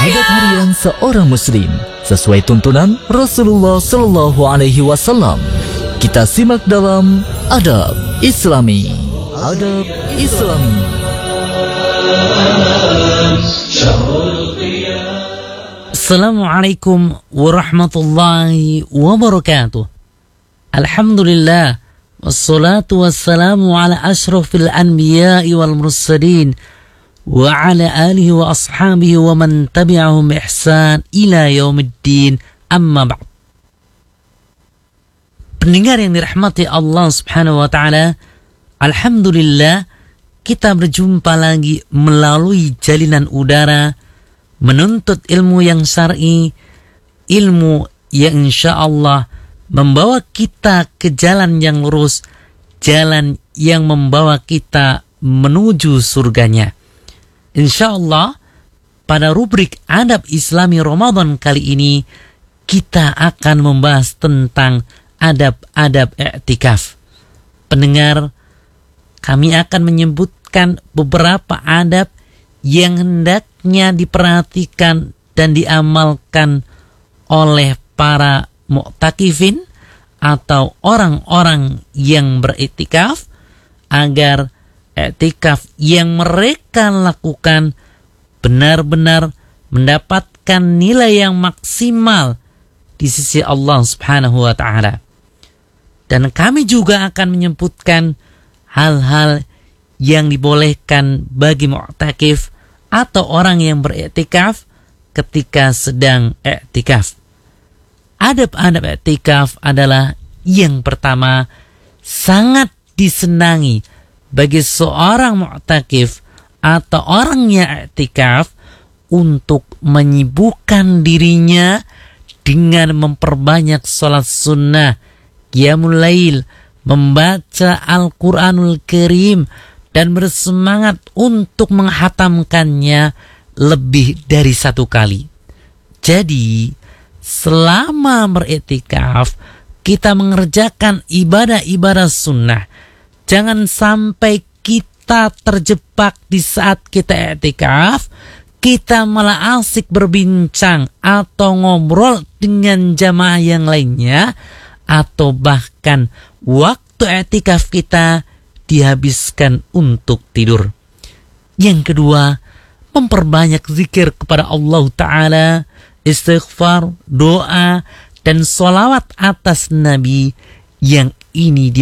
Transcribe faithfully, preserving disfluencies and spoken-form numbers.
Adab harian seorang muslim sesuai tuntunan Rasulullah Shallallahu Alaihi Wasallam. Kita simak dalam Adab Islami. Adab Islami. Assalamualaikum warahmatullahi wabarakatuh. Alhamdulillah, wassalatu wassalamu ala ashrafil anbiya'i wal mursalin wa ala alihi wa ashabihi wa man tabi'ahum ihsan ila yaumiddin, amma ba'd. Pendengar yang dirahmati Allah subhanahu wa ta'ala, alhamdulillah kita berjumpa lagi melalui jalinan udara, menuntut ilmu yang syar'i, ilmu yang insya Allah membawa kita ke jalan yang lurus, jalan yang membawa kita menuju surganya. Insya Allah pada rubrik Adab Islami Ramadan kali ini kita akan membahas tentang adab-adab i'tikaf. Pendengar, kami akan menyebutkan beberapa adab yang hendaknya diperhatikan dan diamalkan oleh para mu'takifin atau orang-orang yang beriktikaf agar iktikaf yang mereka lakukan benar-benar mendapatkan nilai yang maksimal di sisi Allah Subhanahu wa ta'ala. Dan kami juga akan menyebutkan hal-hal yang dibolehkan bagi mu'takif atau orang yang beriktikaf ketika sedang iktikaf. Adab-adab iktikaf adalah yang pertama, sangat disenangi bagi seorang mu'takif atau orang yang iktikaf untuk menyibukkan dirinya dengan memperbanyak sholat sunnah, qiyamul lail, membaca Al-Quranul Karim, dan bersemangat untuk menghatamkannya lebih dari satu kali. Jadi, selama beriktikaf, kita mengerjakan ibadah-ibadah sunnah. Jangan sampai kita terjebak di saat kita iktikaf, kita malah asik berbincang atau ngobrol dengan jamaah yang lainnya, atau bahkan waktu iktikaf kita dihabiskan untuk tidur. Yang kedua, memperbanyak zikir kepada Allah Ta'ala, istighfar, doa, dan sholawat atas Nabi, yang ini